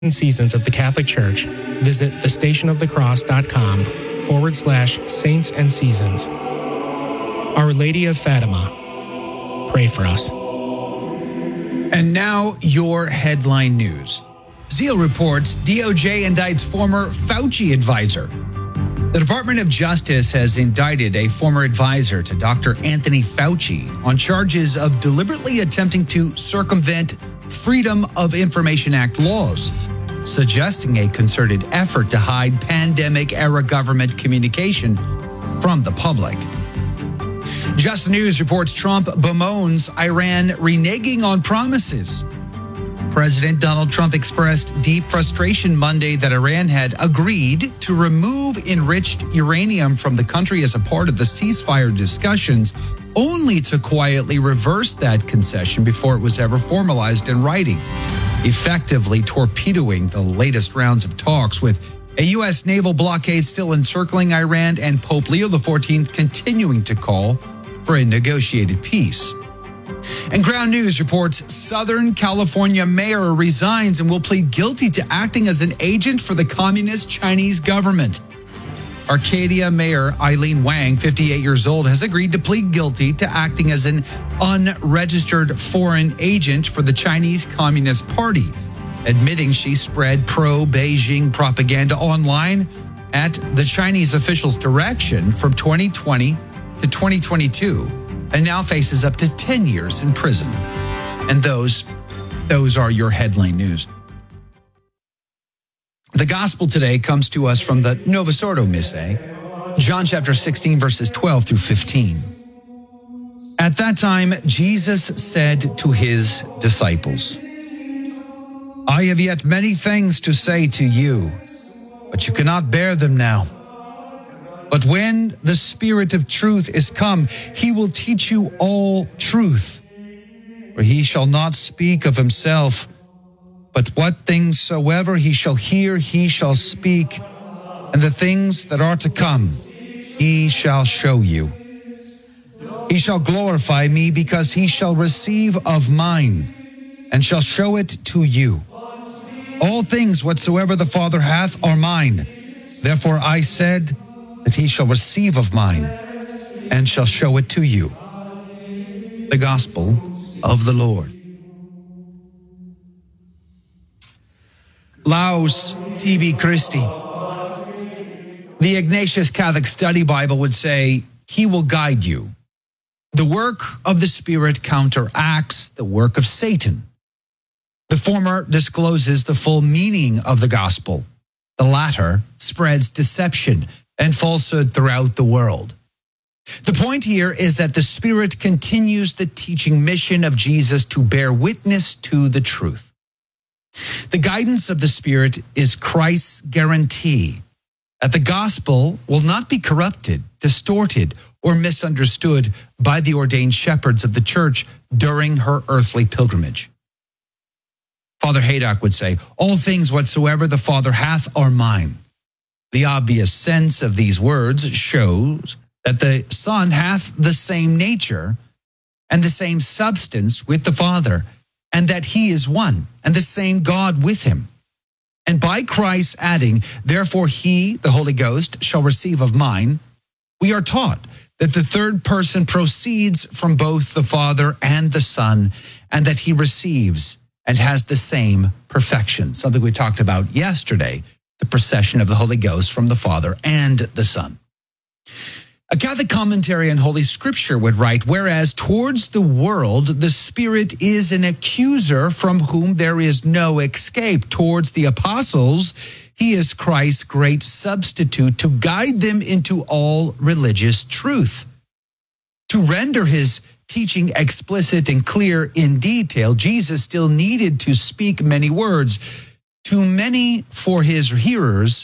and Seasons of the Catholic Church, visit thestationofthecross.com/saints and seasons. Our Lady of Fatima, pray for us. And now your headline news. Zeal reports DOJ indicts former Fauci advisor. The Department of Justice has indicted a former advisor to Dr. Anthony Fauci on charges of deliberately attempting to circumvent Freedom of Information Act laws, suggesting a concerted effort to hide pandemic-era government communication from the public. Just News reports Trump bemoans Iran reneging on promises. President Donald Trump expressed deep frustration Monday that Iran had agreed to remove enriched uranium from the country as a part of the ceasefire discussions, only to quietly reverse that concession before it was ever formalized in writing, effectively torpedoing the latest rounds of talks, with a U.S. naval blockade still encircling Iran and Pope Leo XIV continuing to call for a negotiated peace. And Ground News reports Southern California mayor resigns and will plead guilty to acting as an agent for the communist Chinese government. Arcadia Mayor Eileen Wang, 58 years old, has agreed to plead guilty to acting as an unregistered foreign agent for the Chinese Communist Party, admitting she spread pro-Beijing propaganda online at the Chinese officials' direction from 2020 to 2022, and now faces up to 10 years in prison. And those are your headline news. The gospel today comes to us from the Novus Ordo Missae, John chapter 16, verses 12 through 15. At that time, Jesus said to his disciples, I have yet many things to say to you, but you cannot bear them now. But when the Spirit of truth is come, he will teach you all truth. For he shall not speak of himself, but what things soever he shall hear, he shall speak, and the things that are to come, he shall show you. He shall glorify me, because he shall receive of mine, and shall show it to you. All things whatsoever the Father hath are mine. Therefore I said that he shall receive of mine, and shall show it to you. The Gospel of the Lord. Laus tibi Christi. The Ignatius Catholic Study Bible would say, he will guide you. The work of the Spirit counteracts the work of Satan. The former discloses the full meaning of the gospel. The latter spreads deception and falsehood throughout the world. The point here is that the Spirit continues the teaching mission of Jesus to bear witness to the truth. The guidance of the Spirit is Christ's guarantee that the gospel will not be corrupted, distorted, or misunderstood by the ordained shepherds of the church during her earthly pilgrimage. Father Haydock would say, all things whatsoever the Father hath are mine. The obvious sense of these words shows that the Son hath the same nature and the same substance with the Father, and that he is one, and the same God with him. And by Christ adding, therefore he, the Holy Ghost, shall receive of mine, we are taught that the third person proceeds from both the Father and the Son, and that he receives and has the same perfection. Something we talked about yesterday, the procession of the Holy Ghost from the Father and the Son. A Catholic commentary on Holy Scripture would write, whereas towards the world, the Spirit is an accuser from whom there is no escape. Towards the apostles, he is Christ's great substitute to guide them into all religious truth. To render his teaching explicit and clear in detail, Jesus still needed to speak many words, too many for his hearers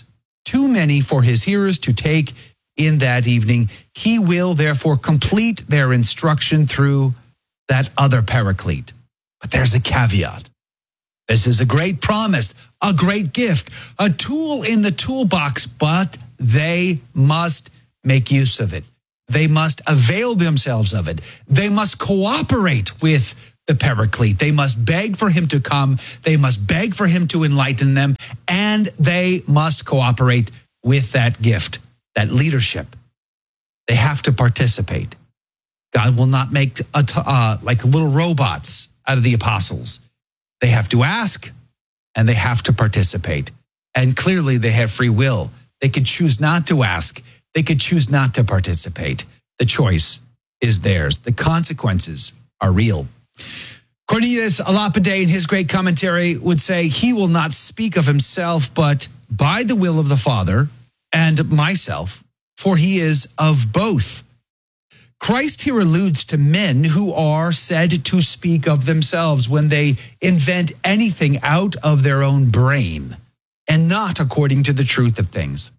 to take in that evening. He will therefore complete their instruction through that other paraclete. But there's a caveat. This is a great promise, a great gift, a tool in the toolbox, but they must make use of it. They must avail themselves of it. They must cooperate with the Paraclete. They must beg for him to come. They must beg for him to enlighten them, and they must cooperate with that gift, that leadership. They have to participate. God will not make like little robots out of the apostles. They have to ask, and they have to participate. And clearly they have free will. They could choose not to ask. They could choose not to participate. The choice is theirs. The consequences are real. Cornelius a Lapide, in his great commentary, would say, he will not speak of himself, but by the will of the Father and myself, for he is of both. Christ here alludes to men who are said to speak of themselves when they invent anything out of their own brain and not according to the truth of things.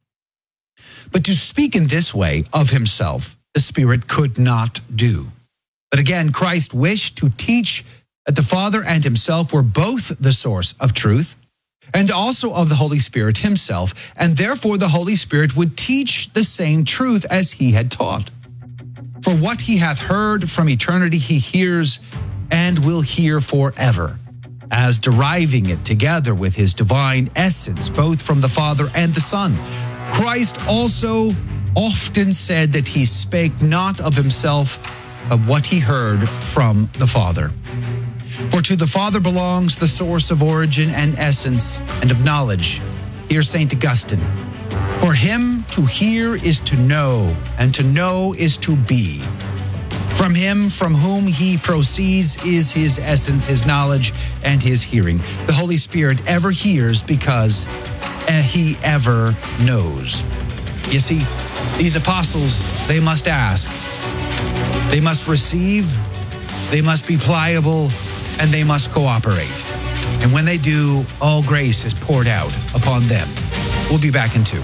But to speak in this way of himself, the Spirit could not do. But again, Christ wished to teach that the Father and himself were both the source of truth and also of the Holy Spirit himself, and therefore the Holy Spirit would teach the same truth as he had taught. For what he hath heard from eternity, he hears and will hear forever, as deriving it together with his divine essence, both from the Father and the Son. Christ also often said that he spake not of himself, but what he heard from the Father. For to the Father belongs the source of origin and essence and of knowledge. Here's St. Augustine. For him to hear is to know, and to know is to be. From him, from whom he proceeds, is his essence, his knowledge, and his hearing. The Holy Spirit ever hears because he ever knows. You see, these apostles, they must ask. They must receive, they must be pliable, and they must cooperate. And when they do, all grace is poured out upon them. We'll be back in 2.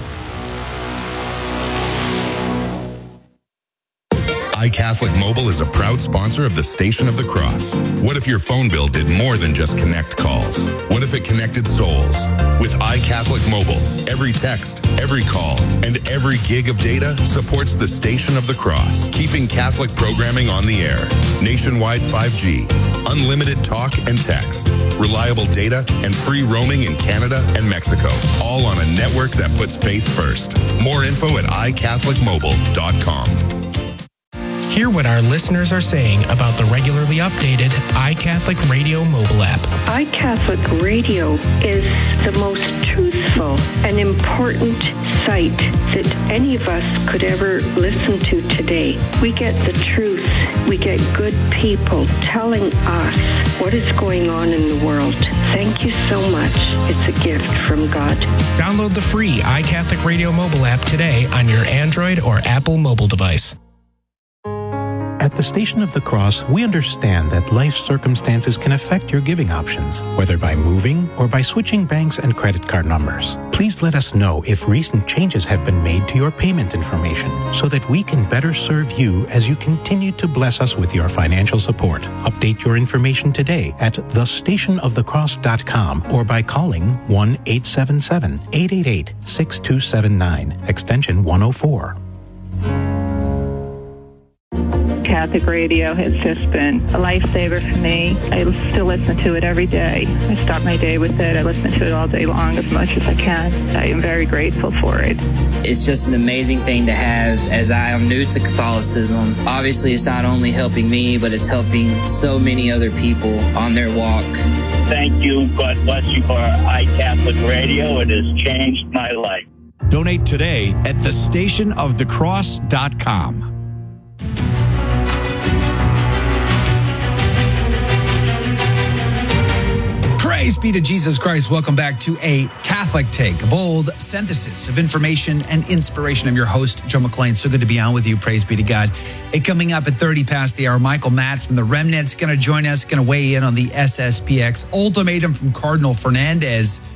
iCatholic Mobile is a proud sponsor of the Station of the Cross. What if your phone bill did more than just connect calls? What if it connected souls? With iCatholic Mobile, every text, every call, and every gig of data supports the Station of the Cross, keeping Catholic programming on the air. Nationwide 5G, unlimited talk and text, reliable data, and free roaming in Canada and Mexico, all on a network that puts faith first. More info at iCatholicMobile.com. Hear what our listeners are saying about the regularly updated iCatholic Radio mobile app. iCatholic Radio is the most truthful and important site that any of us could ever listen to today. We get the truth. We get good people telling us what is going on in the world. Thank you so much. It's a gift from God. Download the free iCatholic Radio mobile app today on your Android or Apple mobile device. At the Station of the Cross, we understand that life's circumstances can affect your giving options, whether by moving or by switching banks and credit card numbers. Please let us know if recent changes have been made to your payment information so that we can better serve you as you continue to bless us with your financial support. Update your information today at thestationofthecross.com or by calling 1-877-888-6279, extension 104. Catholic radio has just been a lifesaver for me. I still listen to it every day. I start my day with it. I listen to it all day long as much as I can. I am very grateful for it. It's just an amazing thing to have as I am new to Catholicism. Obviously, it's not only helping me, but it's helping so many other people on their walk. Thank you. God bless you for iCatholic Radio. It has changed my life. Donate today at thestationofthecross.com. Praise be to Jesus Christ. Welcome back to A Catholic Take, a bold synthesis of information and inspiration. I'm your host, Joe McLean. So good to be on with you. Praise be to God. Hey, coming up at 30 past the hour, Michael Matt from the Remnant's going to join us, going to weigh in on the SSPX ultimatum from Cardinal Fernandez.